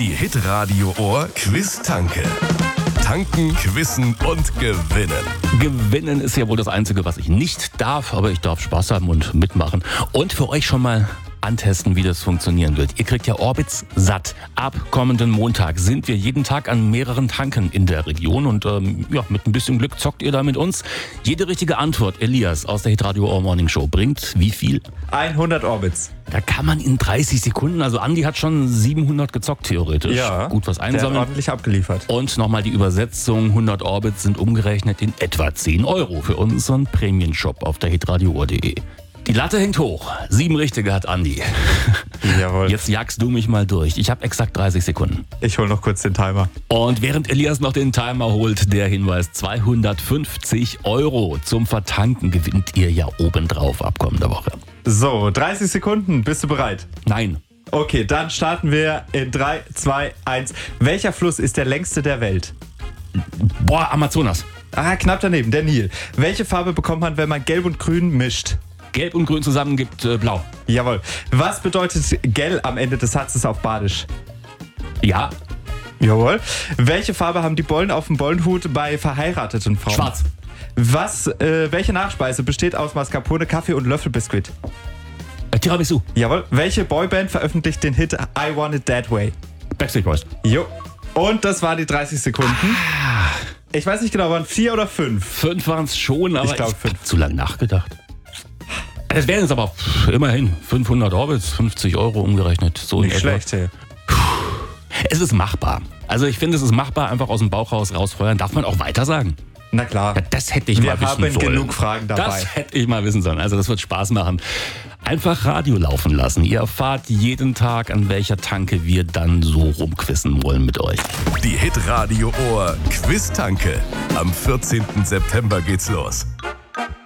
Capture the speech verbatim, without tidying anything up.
Die Hitradio Ohr Quiz-Tanke. Tanken, quizzen und gewinnen. Gewinnen ist ja wohl das Einzige, was ich nicht darf, aber ich darf Spaß haben und mitmachen. Und für euch schon mal antesten, wie das funktionieren wird. Ihr kriegt ja Orbitz satt. Ab kommenden Montag sind wir jeden Tag an mehreren Tanken in der Region und ähm, ja, mit ein bisschen Glück zockt ihr da mit uns. Jede richtige Antwort, Elias aus der Hitradio Ohr Morning Show, bringt wie viel? hundert Orbits. Da kann man in dreißig Sekunden, also Andi hat schon siebenhundert gezockt theoretisch. Ja, gut was der hat einsammeln. ordentlich abgeliefert. Und nochmal die Übersetzung, hundert Orbits sind umgerechnet in etwa zehn Euro für unseren Prämienshop auf der hitradio ohr punkt de. Die Latte hängt hoch. Sieben Richtige hat Andi. Jawohl. Jetzt jagst du mich mal durch. Ich habe exakt dreißig Sekunden. Ich hole noch kurz den Timer. Und während Elias noch den Timer holt, der Hinweis, zweihundertfünfzig Euro zum Vertanken gewinnt ihr ja obendrauf ab kommender Woche. So, dreißig Sekunden. Bist du bereit? Nein. Okay, dann starten wir in drei, zwei, eins. Welcher Fluss ist der längste der Welt? Boah, Amazonas. Ah, knapp daneben, der Nil. Welche Farbe bekommt man, wenn man Gelb und Grün mischt? Gelb und Grün zusammen gibt äh, Blau. Jawohl. Was bedeutet gell am Ende des Satzes auf Badisch? Ja. Jawohl. Welche Farbe haben die Bollen auf dem Bollenhut bei verheirateten Frauen? Schwarz. Was, äh, welche Nachspeise besteht aus Mascarpone, Kaffee und Löffelbiskuit? Äh, Tiramisu. Jawohl. Welche Boyband veröffentlicht den Hit I Want It That Way? Backstreet Boys. Jo. Und das waren die dreißig Sekunden. Ich weiß nicht genau, waren vier oder fünf? Fünf waren es schon, aber Ich ich, glaub, ich fünf. hab zu lange nachgedacht. Das wären jetzt aber pff, immerhin fünfhundert Orbits, fünfzig Euro umgerechnet. So in Nicht etwa. schlecht, hey. Es ist machbar. Also ich finde, es ist machbar, einfach aus dem Bauch raus rausfeuern. Darf man auch weiter sagen? Na klar. Ja, das hätte ich Wir mal wissen haben sollen. genug Fragen dabei. Das hätte ich mal wissen sollen. Also das wird Spaß machen. Einfach Radio laufen lassen. Ihr erfahrt jeden Tag, an welcher Tanke wir dann so rumquissen wollen mit euch. Die Hitradio Ohr Quiz-Tanke. Am vierzehnten September geht's los.